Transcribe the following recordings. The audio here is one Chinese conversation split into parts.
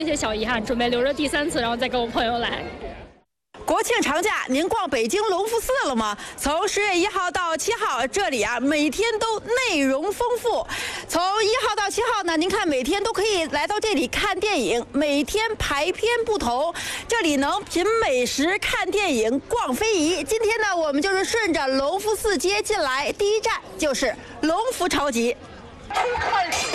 有些小遗憾，准备留着第3次，然后再跟我朋友来。 国庆长假，您逛北京隆福寺了吗？从10月1号到7号，这里每天都内容丰富。从1号到7号呢，您看每天都可以来到这里看电影，每天排片不同。这里能品美食、看电影、逛非遗。今天呢，我们就是顺着隆福寺街进来，第一站就是隆福超级。 开始。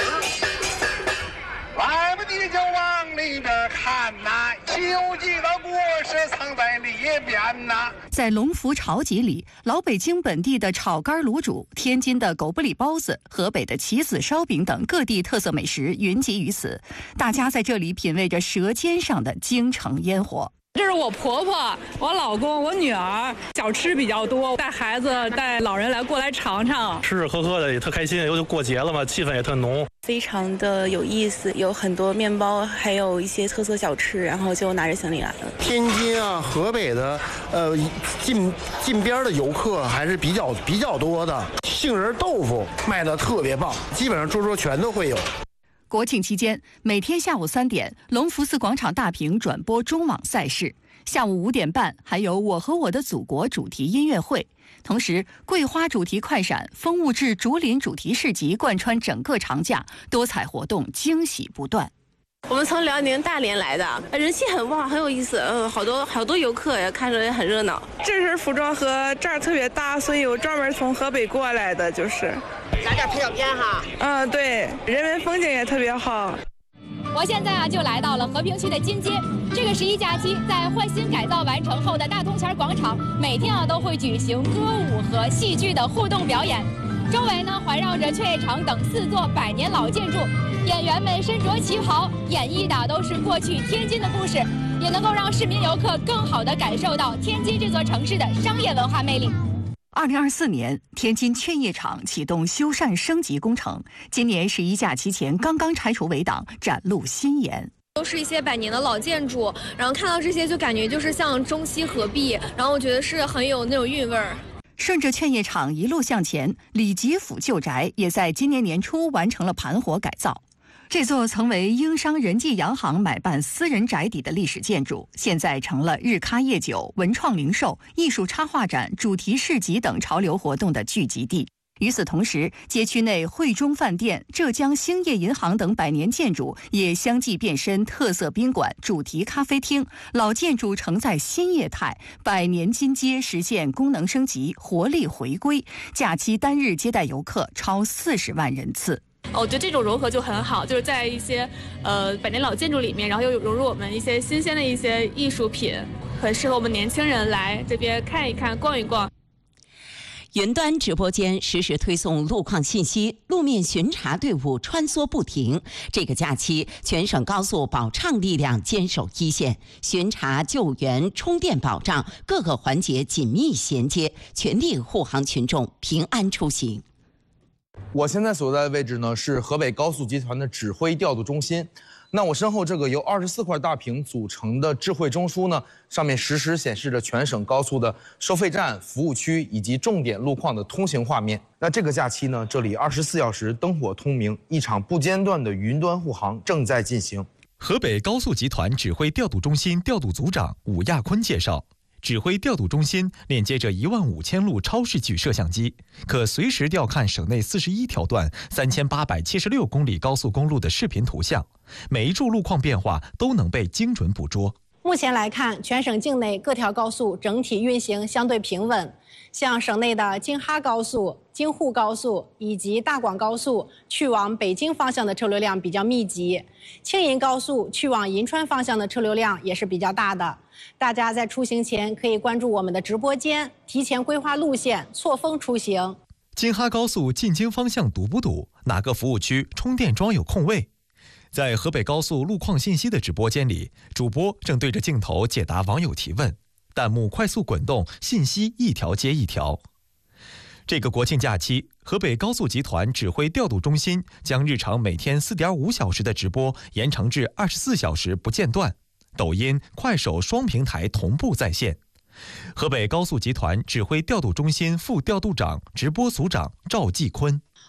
来吧，你就往里边看呐，《西游记》的故事藏在里边呐。 在隆福潮集里，老北京本地的炒肝卤煮、天津的狗不理包子、河北的棋子烧饼等各地特色美食云集于此，大家在这里品味着舌尖上的京城烟火。 这是我婆婆、我老公、我女儿，小吃比较多，带孩子、带老人过来尝尝， 吃吃喝喝的也特开心，尤其过节了嘛，气氛也特浓， 非常的有意思，有很多面包，还有一些特色小吃，然后就拿着行李来了。 天津河北的近边的游客还是比较多的，杏仁豆腐卖的特别棒，基本上桌全都会有。 国庆期间，每天下午3点，隆福寺广场大屏转播中网赛事；下午5点半，还有我和我的祖国主题音乐会。同时，桂花主题快闪、风物志竹林主题市集贯穿整个长假，多彩活动惊喜不断。 我们从辽宁大连来的，人气很旺，很有意思。好多游客也看着也很热闹。 这身服装和这儿特别搭，所以我专门从河北过来的，就是。 来点拍照片哈。 对，人文风景也特别好。 我现在就来到了和平区的金街。这个11假期，在换新改造完成后的大通前广场，每天都会举行歌舞和戏剧的互动表演。周围呢环绕着劝业场等4座100年老建筑，演员们身着旗袍，演绎的都是过去天津的故事，也能够让市民游客更好地感受到天津这座城市的商业文化魅力。 2024年，天津劝业场启动修缮升级工程，今年11假期前刚刚拆除围挡，展露新颜。 都是一些100年的老建筑，然后看到这些就感觉就是像中西合璧，然后我觉得是很有那种韵味儿。 顺着劝业场一路向前，李吉府旧宅也在今年年初完成了盘活改造。这座曾为英商仁济洋行买办私人宅邸的历史建筑，现在成了日咖夜酒、文创零售、艺术插画展、主题市集等潮流活动的聚集地。与此同时，街区内汇中饭店、浙江兴业银行等100年建筑也相继变身特色宾馆、主题咖啡厅，老建筑承载新业态，100年金街实现功能升级、活力回归，假期单日接待游客超40万人次。 我觉得这种融合就很好，就是在一些100年老建筑里面，然后又融入我们一些新鲜的一些艺术品，很适合我们年轻人来这边看一看、逛一逛。 云端直播间实时推送路况信息，路面巡查队伍穿梭不停。这个假期，全省高速保畅力量坚守一线，巡查、救援、充电保障各个环节紧密衔接，全力护航群众平安出行。 我现在所在的位置呢是河北高速集团的指挥调度中心。那我身后这个由24块大屏组成的智慧中枢呢，上面实时显示着全省高速的收费站、服务区以及重点路况的通行画面。那这个假期呢，这里24小时灯火通明，一场不间断的云端护航正在进行。 河北高速集团指挥调度中心调度组长武亚坤介绍，指挥调度中心链接着15000路超视距摄像机，可随时调看省内41条段、3876公里高速公路的视频图像，每一处路况变化都能被精准捕捉。 目前来看，全省境内各条高速整体运行相对平稳，像省内的京哈高速、京沪高速以及大广高速去往北京方向的车流量比较密集，青银高速去往银川方向的车流量也是比较大的。大家在出行前可以关注我们的直播间，提前规划路线，错峰出行。 京哈高速进京方向堵不堵？哪个服务区充电桩有空位？在河北高速路况信息的直播间里，主播正对着镜头解答网友提问，弹幕快速滚动，信息一条接一条。这个国庆假期，河北高速集团指挥调度中心将日常每天4.5小时的直播延长至24小时不间断，抖音、快手双平台同步在线。河北高速集团指挥调度中心副调度长、直播组长赵继坤。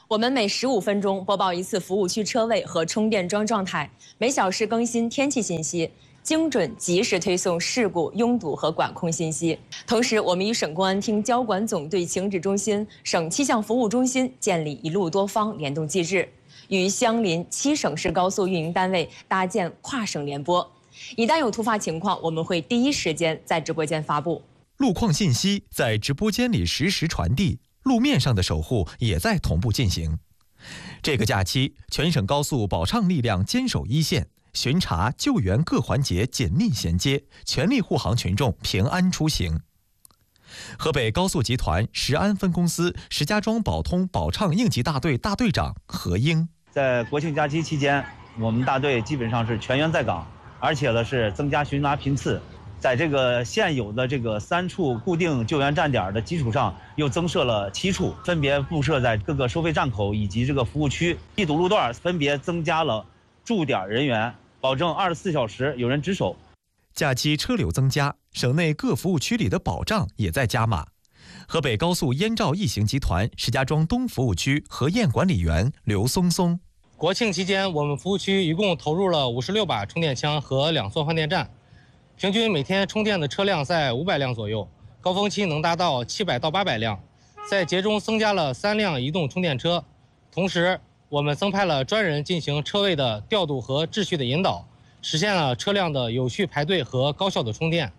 我们每15分钟播报一次服务区车位和充电桩状态，每小时更新天气信息，精准及时推送事故、拥堵和管控信息。同时，我们与省公安厅交管总队情指中心、省气象服务中心建立一路多方联动机制，与相邻7省市高速运营单位搭建跨省联播。一旦有突发情况，我们会第一时间在直播间发布。 路况信息在直播间里实时传递，路面上的守护也在同步进行。这个假期，全省高速保畅力量坚守一线，巡查救援各环节紧密衔接，全力护航群众平安出行。河北高速集团石安分公司石家庄保通保畅应急大队大队长何英， 在国庆假期期间，我们大队基本上是全员在岗，而且呢是增加巡查频次。在这个现有的这个3处固定救援站点的基础上，又增设了7处，分别布设在各个收费站口以及这个服务区。易堵路段分别增加了驻点人员，保证24小时有人值守。 假期车流增加，省内各服务区里的保障也在加码。河北高速燕赵一行集团石家庄东服务区河堰管理员刘松松， 国庆期间，我们服务区一共投入了56把充电枪和2座换电站。平均每天充电的车辆在500辆左右，高峰期能达到700到800辆。在节中增加了3辆移动充电车，同时我们增派了专人进行车位的调度和秩序的引导，实现了车辆的有序排队和高效的充电。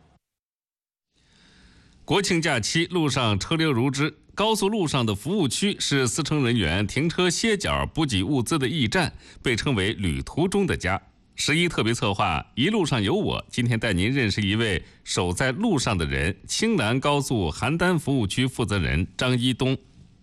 国庆假期路上车流如织，高速路上的服务区是司乘人员停车歇脚、补给物资的驿站，被称为旅途中的家。11特别策划一路上有我，今天带您认识一位守在路上的人——青南高速邯郸服务区负责人张一东。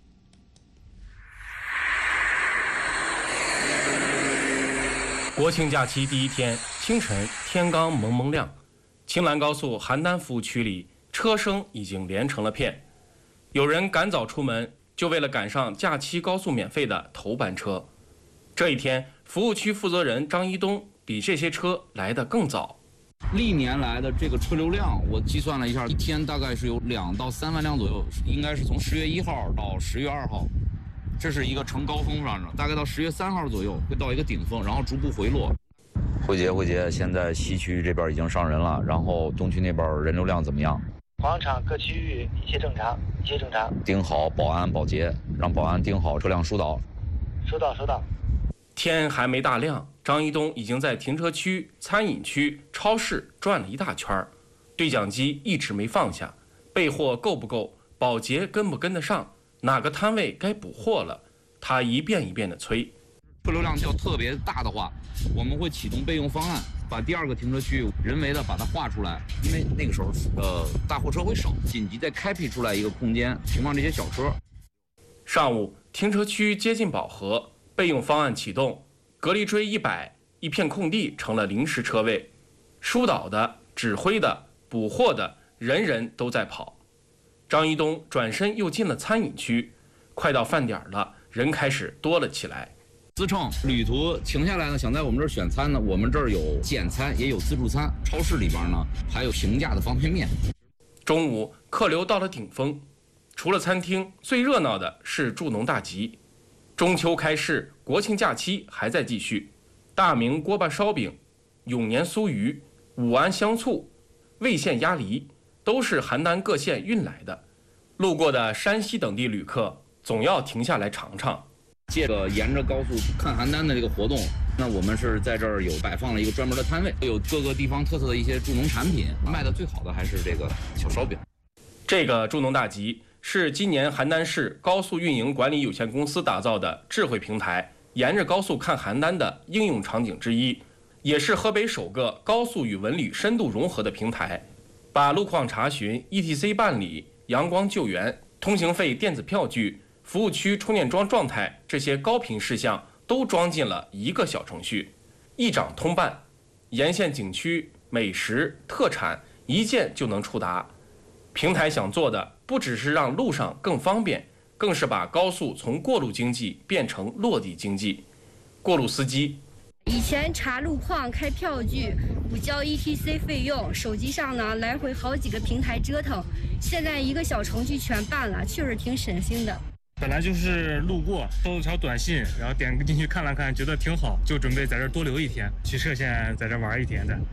国庆假期第一天清晨，天刚蒙蒙亮，青南高速邯郸服务区里车声已经连成了片。有人赶早出门，就为了赶上假期高速免费的头班车。这一天，服务区负责人张一东比这些车来得更早。 历年来的这个车流量，我计算了一下，一天大概是有2到3万辆左右，应该是从10月1号到10月2号，这是一个呈高峰上涨，大概到10月3号左右会到一个顶峰，然后逐步回落。 慧杰，现在西区这边已经上人了，然后东区那边人流量怎么样？ 广场各区域一切正常。 盯好保安保洁，让保安盯好车辆疏导。 收到。 天还没大亮，张一东已经在停车区、餐饮区、超市转了一大圈，对讲机一直没放下，备货够不够，保洁跟不跟得上，哪个摊位该补货了，他一遍一遍地催。 车流量要特别大的话，我们会启动备用方案，把第2个停车区人为的把它划出来，因为那个时候大货车会少，紧急再开辟出来一个空间停放这些小车。 上午停车区接近饱和，备用方案启动，隔离锥一摆，一片空地成了临时车位，疏导的、指挥的、补货的，人人都在跑。张一东转身又进了餐饮区，快到饭点了，人开始多了起来。 自乘旅途停下来呢，想在我们这儿选餐呢，我们这儿有简餐，也有自助餐，超市里边呢还有平价的方便面。 中午客流到了顶峰，除了餐厅，最热闹的是助农大集。中秋开市，国庆假期还在继续。大明锅巴烧饼、永年酥鱼、武安香醋、魏县鸭梨，都是邯郸各县运来的。路过的山西等地旅客总要停下来尝尝。 借着沿着高速看邯郸的这个活动，那我们是在这儿有摆放了一个专门的摊位，有各个地方特色的一些助农产品，卖的最好的还是这个小烧饼。 这个助农大集是今年邯郸市高速运营管理有限公司打造的智慧平台沿着高速看邯郸的应用场景之一，也是河北首个高速与文旅深度融合的平台，把路况查询、ETC 办理、阳光救援、通行费电子票据、服务区充电桩状态这些高频事项都装进了一个小程序，一掌通办，沿线景区、美食、特产一键就能触达。平台想做的不只是让路上更方便，更是把高速从过路经济变成落地经济。过路司机以前查路况、开票据、补交 ETC 费用，手机上呢来回好几个平台折腾，现在一个小程序全办了，确实挺省心的。 本来就是路过，收了条短信，然后点进去看了看，觉得挺好，就准备在这儿多留一天，去歙县在这玩一天的。